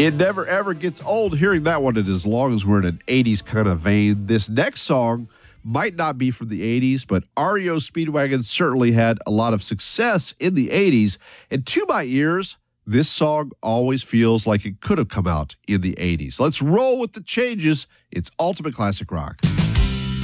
It never ever gets old hearing that one, and as long as we're in an 80s kind of vein. This next song might not be from the 80s, but REO Speedwagon certainly had a lot of success in the 80s. And to my ears, this song always feels like it could have come out in the 80s. Let's roll with the changes. It's Ultimate Classic Rock.